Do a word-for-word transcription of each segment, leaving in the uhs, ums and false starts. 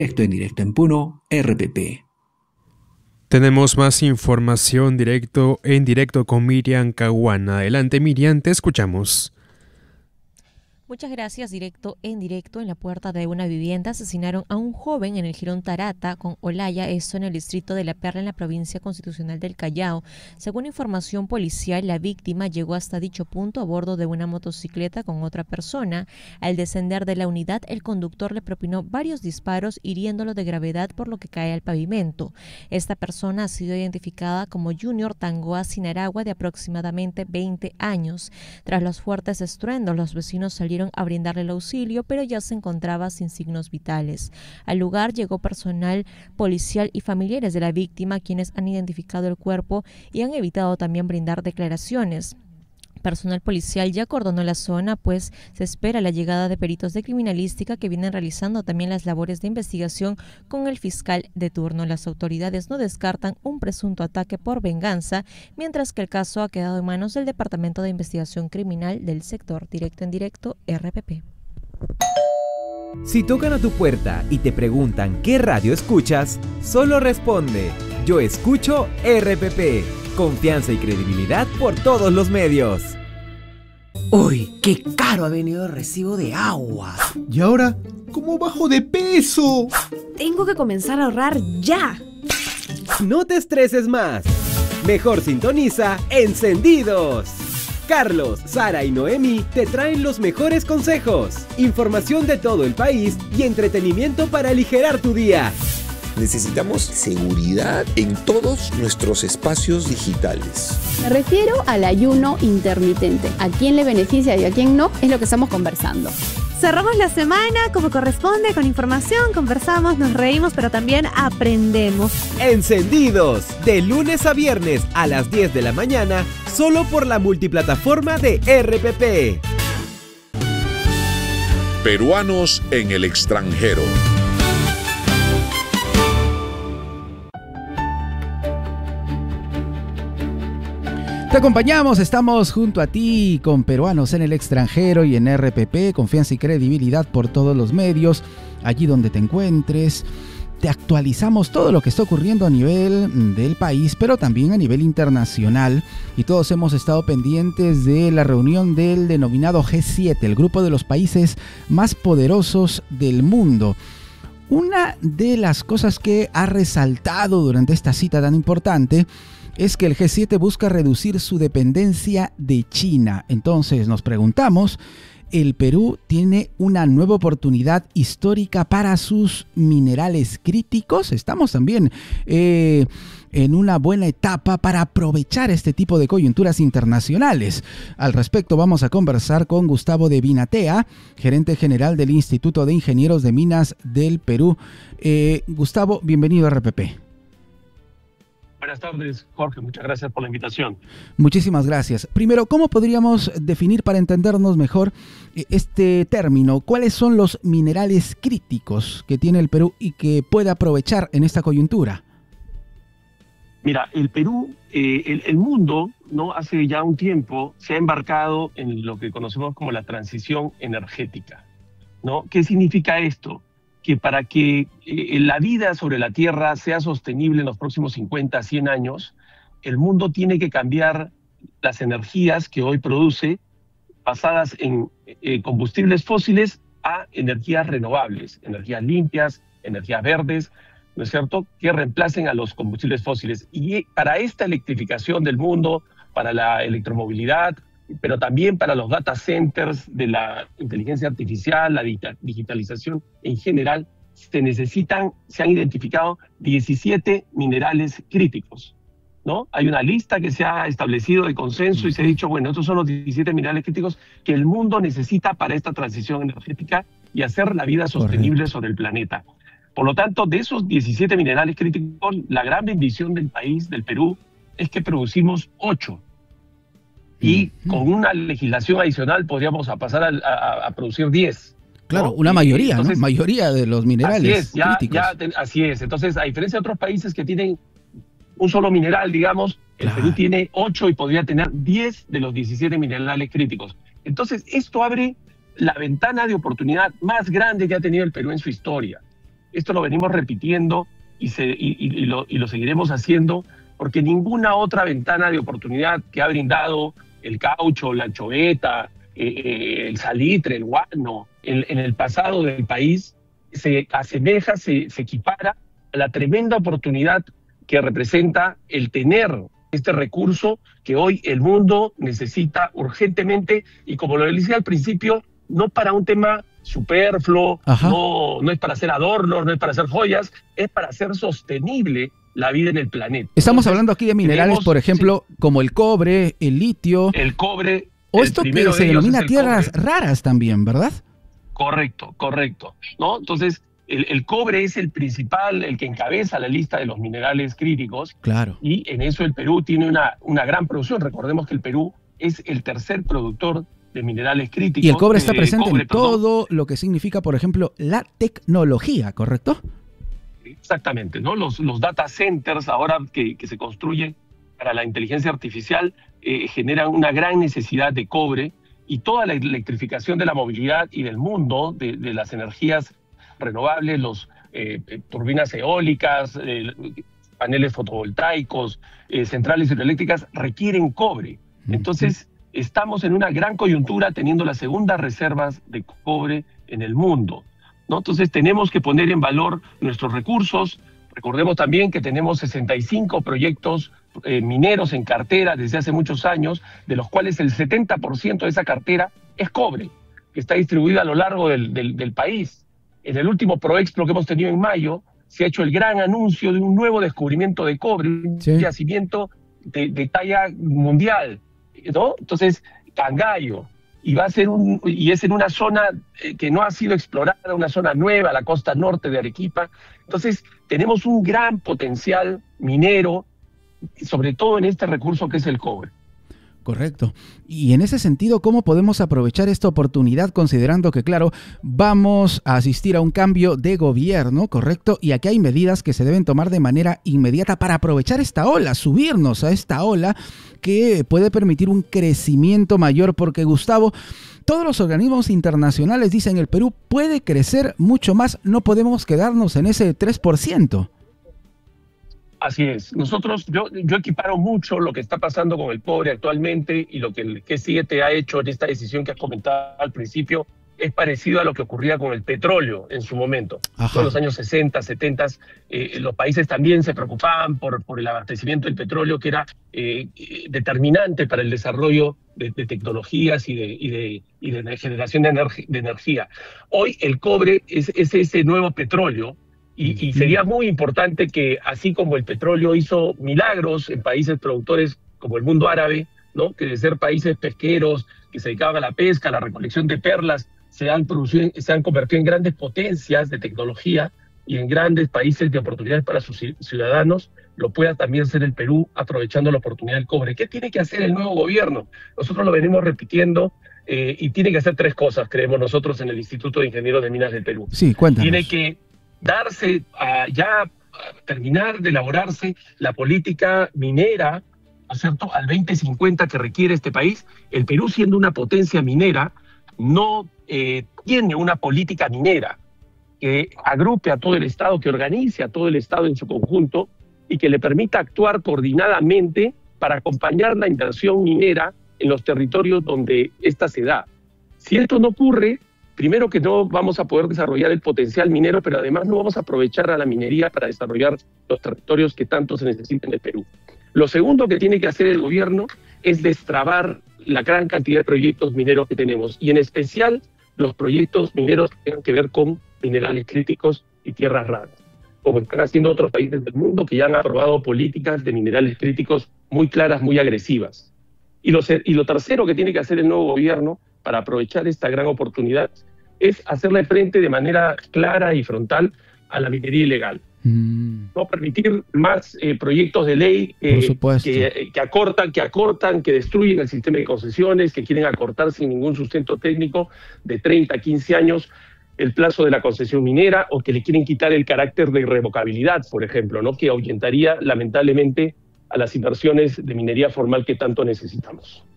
Esto en Directo en Puno, R P P. Tenemos más información directo en directo con Miriam Caguana. Adelante, Miriam, te escuchamos. Muchas gracias. Directo en directo. En la puerta de una vivienda asesinaron a un joven en el jirón Tarata con Olaya, esto en el distrito de La Perla, en la provincia constitucional del Callao. Según información policial, la víctima llegó hasta dicho punto a bordo de una motocicleta con otra persona. Al descender de la unidad, el conductor le propinó varios disparos, hiriéndolo de gravedad, por lo que cae al pavimento. Esta persona ha sido identificada como Junior Tangoa Sinaragua, de aproximadamente veinte años. Tras los fuertes estruendos, los vecinos salieron a brindarle el auxilio, pero ya se encontraba sin signos vitales. Al lugar llegó personal policial y familiares de la víctima, quienes han identificado el cuerpo y han evitado también brindar declaraciones. Personal policial ya acordonó la zona, pues se espera la llegada de peritos de criminalística que vienen realizando también las labores de investigación con el fiscal de turno. Las autoridades no descartan un presunto ataque por venganza, mientras que el caso ha quedado en manos del Departamento de Investigación Criminal del sector. Directo en directo, R P P. Si tocan a tu puerta y te preguntan qué radio escuchas, solo responde: yo escucho R P P. Confianza y credibilidad por todos los medios. ¡Uy, qué caro ha venido el recibo de agua! ¿Y ahora cómo bajo de peso? Tengo que comenzar a ahorrar ya. No te estreses más. Mejor sintoniza Encendidos. Carlos, Sara y Noemi te traen los mejores consejos, información de todo el país y entretenimiento para aligerar tu día. Necesitamos seguridad en todos nuestros espacios digitales. Me refiero al ayuno intermitente. ¿A quién le beneficia y a quién no? Es lo que estamos conversando. Cerramos la semana como corresponde, con información, conversamos, nos reímos, pero también aprendemos. Encendidos, de lunes a viernes a las diez de la mañana, solo por la multiplataforma de R P P. Peruanos en el extranjero. Te acompañamos, estamos junto a ti con Peruanos en el extranjero y en R P P, confianza y credibilidad por todos los medios, allí donde te encuentres. Te actualizamos todo lo que está ocurriendo a nivel del país, pero también a nivel internacional. Y todos hemos estado pendientes de la reunión del denominado G siete, el grupo de los países más poderosos del mundo. Una de las cosas que ha resaltado durante esta cita tan importante es que el G siete busca reducir su dependencia de China. Entonces nos preguntamos, ¿el Perú tiene una nueva oportunidad histórica para sus minerales críticos? Estamos también eh, en una buena etapa para aprovechar este tipo de coyunturas internacionales. Al respecto vamos a conversar con Gustavo de Vinatea, gerente general del Instituto de Ingenieros de Minas del Perú. Eh, Gustavo, bienvenido a R P P. Buenas tardes, Jorge. Muchas gracias por la invitación. Muchísimas gracias. Primero, ¿cómo podríamos definir para entendernos mejor este término? ¿Cuáles son los minerales críticos que tiene el Perú y que puede aprovechar en esta coyuntura? Mira, el Perú, eh, el, el mundo, ¿no? Hace ya un tiempo se ha embarcado en lo que conocemos como la transición energética, ¿no? ¿Qué significa esto? Que para que eh, la vida sobre la Tierra sea sostenible en los próximos cincuenta, cien años, el mundo tiene que cambiar las energías que hoy produce, basadas en eh, combustibles fósiles, a energías renovables, energías limpias, energías verdes, ¿no es cierto?, que reemplacen a los combustibles fósiles. Y para esta electrificación del mundo, para la electromovilidad, pero también para los data centers de la inteligencia artificial, la digitalización en general, se necesitan, se han identificado diecisiete minerales críticos, ¿no? Hay una lista que se ha establecido de consenso y se ha dicho, bueno, estos son los diecisiete minerales críticos que el mundo necesita para esta transición energética y hacer la vida sostenible sobre el planeta. Por lo tanto, de esos diecisiete minerales críticos, la gran bendición del país, del Perú, es que producimos ocho. Y con una legislación adicional podríamos a pasar a, a, a producir diez. Claro, ¿no? una mayoría, Entonces, ¿no? Mayoría de los minerales así es, ya, críticos. Ya te, así es. Entonces, a diferencia de otros países que tienen un solo mineral, digamos, el claro. Perú tiene ocho y podría tener diez de los diecisiete minerales críticos. Entonces, esto abre la ventana de oportunidad más grande que ha tenido el Perú en su historia. Esto lo venimos repitiendo y, se, y, y, y, lo, y lo seguiremos haciendo, porque ninguna otra ventana de oportunidad que ha brindado el caucho, la anchoveta, eh, el salitre, el guano, en, en el pasado del país, se asemeja, se, se equipara a la tremenda oportunidad que representa el tener este recurso que hoy el mundo necesita urgentemente, y como lo decía al principio, no para un tema superfluo, no, no es para hacer adornos, no es para hacer joyas, es para hacer sostenible la vida en el planeta. Estamos Entonces, hablando aquí de minerales, tenemos, por ejemplo, sí, como el cobre, el litio. El cobre. O esto que se denomina tierras cobre. raras también, ¿verdad? Correcto, correcto. ¿No? Entonces, el, el cobre es el principal, el que encabeza la lista de los minerales críticos. Claro. Y en eso el Perú tiene una, una gran producción. Recordemos que el Perú es el tercer productor de minerales críticos. Y el cobre está eh, presente cobre, en todo lo que significa, por ejemplo, la tecnología, ¿correcto? Exactamente, ¿no? Los, los data centers ahora que, que se construyen para la inteligencia artificial eh, generan una gran necesidad de cobre, y toda la electrificación de la movilidad y del mundo, de, de las energías renovables, los eh, turbinas eólicas, eh, paneles fotovoltaicos, eh, centrales hidroeléctricas, requieren cobre. Entonces, estamos en una gran coyuntura teniendo las segundas reservas de cobre en el mundo, ¿no? Entonces tenemos que poner en valor nuestros recursos. Recordemos también que tenemos sesenta y cinco proyectos eh, mineros en cartera desde hace muchos años, de los cuales el setenta por ciento de esa cartera es cobre, que está distribuida a lo largo del, del, del país. En el último Proexpo que hemos tenido en mayo, se ha hecho el gran anuncio de un nuevo descubrimiento de cobre, sí, un yacimiento de, de talla mundial, ¿no? Entonces, Cangallo, y va a ser un, y es en una zona que no ha sido explorada, una zona nueva, la costa norte de Arequipa. Entonces, tenemos un gran potencial minero, sobre todo en este recurso que es el cobre. Correcto. Y en ese sentido, ¿cómo podemos aprovechar esta oportunidad, considerando que, claro, vamos a asistir a un cambio de gobierno, correcto? Y aquí hay medidas que se deben tomar de manera inmediata para aprovechar esta ola, subirnos a esta ola que puede permitir un crecimiento mayor, porque, Gustavo, todos los organismos internacionales dicen el Perú puede crecer mucho más, no podemos quedarnos en ese tres por ciento. Así es. Nosotros, yo, yo equiparo mucho lo que está pasando con el cobre actualmente y lo que el G siete ha hecho en esta decisión que has comentado al principio. Es parecido a lo que ocurría con el petróleo en su momento. Ajá. En los años sesenta, setenta, eh, los países también se preocupaban por, por el abastecimiento del petróleo, que era eh, determinante para el desarrollo de, de tecnologías y de, y de, y de generación de, energ de energía. Hoy el cobre es, es ese nuevo petróleo. Y, y sería muy importante que, así como el petróleo hizo milagros en países productores como el mundo árabe, ¿no? Que de ser países pesqueros, que se dedicaban a la pesca, a la recolección de perlas, se han, producido, se han convertido en grandes potencias de tecnología y en grandes países de oportunidades para sus ciudadanos, lo pueda también hacer el Perú aprovechando la oportunidad del cobre. ¿Qué tiene que hacer el nuevo gobierno? Nosotros lo venimos repitiendo eh, y tiene que hacer tres cosas, creemos nosotros en el Instituto de Ingenieros de Minas del Perú. Sí, cuéntanos. Tiene que darse a ya a terminar de elaborarse la política minera, ¿no es cierto?, al veinte cincuenta que requiere este país. El Perú, siendo una potencia minera, no eh, tiene una política minera que agrupe a todo el Estado, que organice a todo el Estado en su conjunto y que le permita actuar coordinadamente para acompañar la inversión minera en los territorios donde ésta se da. Si esto no ocurre, primero que no vamos a poder desarrollar el potencial minero, pero además no vamos a aprovechar a la minería para desarrollar los territorios que tanto se necesitan en el Perú. Lo segundo que tiene que hacer el gobierno es destrabar la gran cantidad de proyectos mineros que tenemos, y en especial los proyectos mineros que tengan que ver con minerales críticos y tierras raras, como están haciendo otros países del mundo que ya han aprobado políticas de minerales críticos muy claras, muy agresivas. Y lo, y lo tercero que tiene que hacer el nuevo gobierno para aprovechar esta gran oportunidad es hacerle frente de manera clara y frontal a la minería ilegal. Mm. No permitir más eh, proyectos de ley eh, que, que acortan, que acortan, que destruyen el sistema de concesiones, que quieren acortar sin ningún sustento técnico de treinta a quince años el plazo de la concesión minera, o que le quieren quitar el carácter de irrevocabilidad, por ejemplo, ¿no?, que ahuyentaría lamentablemente a las inversiones de minería formal que tanto necesitamos.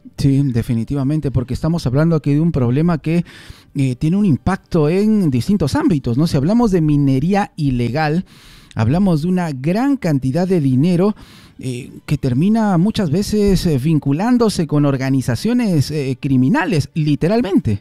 Sí, definitivamente, porque estamos hablando aquí de un problema que eh, tiene un impacto en distintos ámbitos, ¿no? Si hablamos de minería ilegal, hablamos de una gran cantidad de dinero eh, que termina muchas veces eh, vinculándose con organizaciones eh, criminales, literalmente.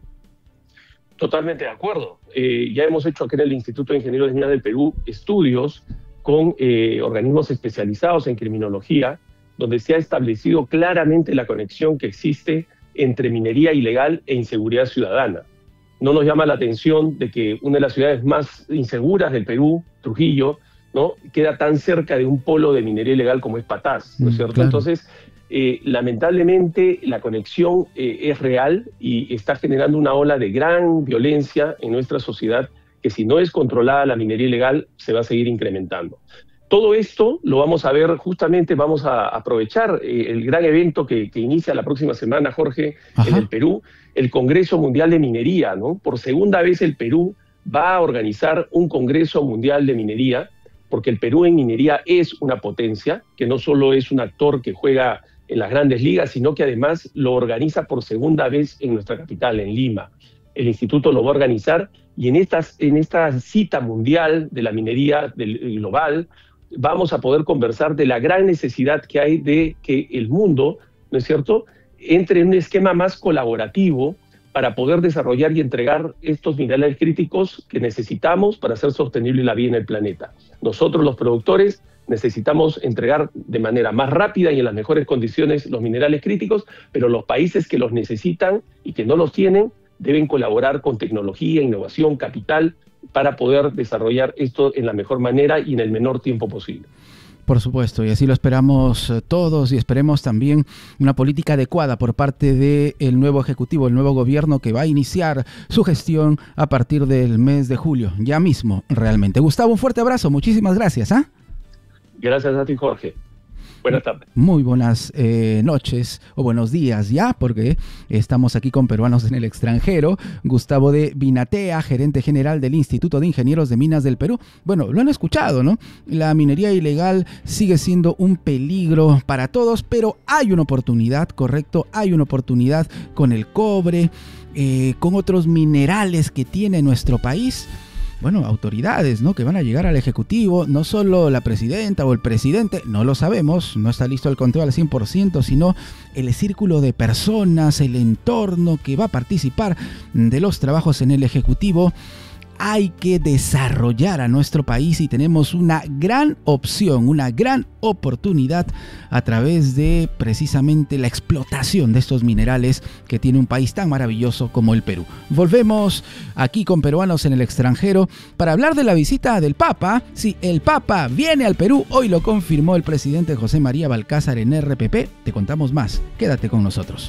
Totalmente de acuerdo. Eh, ya hemos hecho aquí en el Instituto de Ingenieros de Minas del Perú estudios con eh, organismos especializados en criminología, donde se ha establecido claramente la conexión que existe entre minería ilegal e inseguridad ciudadana. No nos llama la atención de que una de las ciudades más inseguras del Perú, Trujillo, ¿no?, queda tan cerca de un polo de minería ilegal como es Patás, ¿no es cierto? Claro. Entonces, eh, lamentablemente, la conexión eh, es real y está generando una ola de gran violencia en nuestra sociedad que, si no es controlada la minería ilegal, se va a seguir incrementando. Todo esto lo vamos a ver, justamente vamos a aprovechar eh, el gran evento que, que inicia la próxima semana, Jorge, Ajá. en el Perú, el Congreso Mundial de Minería, ¿no? Por segunda vez el Perú va a organizar un Congreso Mundial de Minería, porque el Perú en minería es una potencia, que no solo es un actor que juega en las grandes ligas, sino que además lo organiza por segunda vez en nuestra capital, en Lima. El instituto lo va a organizar y en, estas, en esta cita mundial de la minería del, global, vamos a poder conversar de la gran necesidad que hay de que el mundo, ¿no es cierto?, entre en un esquema más colaborativo para poder desarrollar y entregar estos minerales críticos que necesitamos para hacer sostenible la vida en el planeta. Nosotros, los productores, necesitamos entregar de manera más rápida y en las mejores condiciones los minerales críticos, pero los países que los necesitan y que no los tienen deben colaborar con tecnología, innovación, capital, para poder desarrollar esto en la mejor manera y en el menor tiempo posible. Por supuesto, y así lo esperamos todos, y esperemos también una política adecuada por parte del nuevo Ejecutivo, el nuevo gobierno que va a iniciar su gestión a partir del mes de julio, ya mismo realmente. Gustavo, un fuerte abrazo, muchísimas gracias. ¿eh? Gracias a ti, Jorge. Buenas tardes. Muy buenas eh, noches o buenos días ya, porque estamos aquí con peruanos en el extranjero. Gustavo de Vinatea, gerente general del Instituto de Ingenieros de Minas del Perú. Bueno, lo han escuchado, ¿no? La minería ilegal sigue siendo un peligro para todos, pero hay una oportunidad, correcto, hay una oportunidad con el cobre, eh, con otros minerales que tiene nuestro país. Bueno, autoridades, ¿no?, que van a llegar al Ejecutivo, no solo la presidenta o el presidente, no lo sabemos, no está listo el conteo al cien por ciento, sino el círculo de personas, el entorno que va a participar de los trabajos en el Ejecutivo. Hay que desarrollar a nuestro país y tenemos una gran opción, una gran oportunidad a través de precisamente la explotación de estos minerales que tiene un país tan maravilloso como el Perú. Volvemos aquí con Peruanos en el extranjero para hablar de la visita del Papa. Sí, el Papa viene al Perú, hoy lo confirmó el presidente José María Balcázar en R P P. Te contamos más, quédate con nosotros.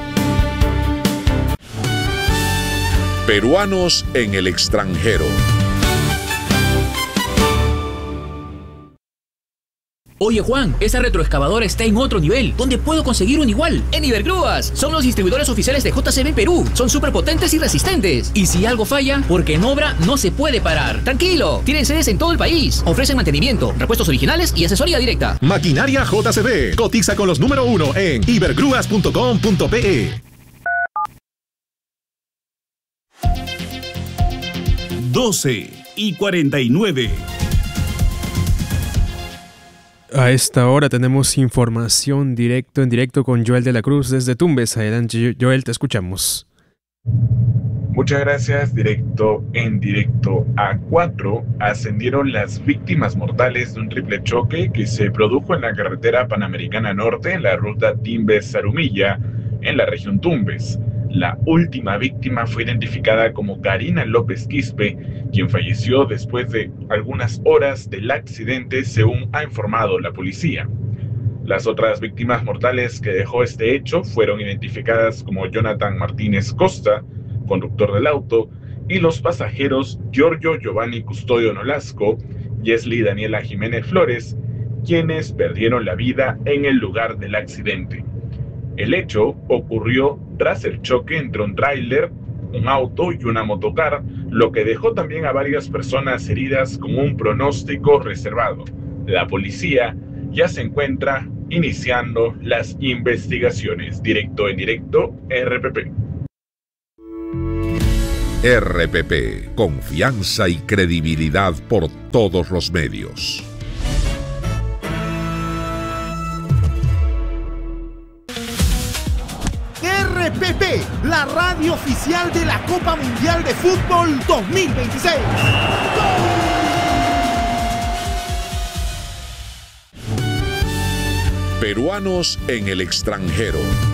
Peruanos en el extranjero. Oye Juan, esa retroexcavadora está en otro nivel. ¿Dónde puedo conseguir un igual? En Ibergrúas. Son los distribuidores oficiales de J C B Perú. Son súper potentes y resistentes. Y si algo falla, porque en obra no se puede parar. Tranquilo, tienen sedes en todo el país. Ofrecen mantenimiento, repuestos originales y asesoría directa. Maquinaria J C B. Cotiza con los número uno en ibergrúas punto com punto pe. doce y cuarenta y nueve. A esta hora tenemos información directo en directo con Joel de la Cruz desde Tumbes. Adelante, Joel, te escuchamos. Muchas gracias. Directo en directo. A cuatro ascendieron las víctimas mortales de un triple choque que se produjo en la carretera Panamericana Norte, en la ruta Tumbes-Zarumilla, en la región Tumbes. La última víctima fue identificada como Karina López Quispe, quien falleció después de algunas horas del accidente, según ha informado la policía. Las otras víctimas mortales que dejó este hecho fueron identificadas como Jonathan Martínez Costa, conductor del auto, y los pasajeros Giorgio Giovanni Custodio Nolasco, Yesli Daniela Jiménez Flores, quienes perdieron la vida en el lugar del accidente. El hecho ocurrió tras el choque entre un tráiler, un auto y una motocar, lo que dejó también a varias personas heridas con un pronóstico reservado. La policía ya se encuentra iniciando las investigaciones. Directo en directo, R P P. R P P, confianza y credibilidad por todos los medios. R P P, la radio oficial de la Copa Mundial de Fútbol dos mil veintiséis. Peruanos en el extranjero.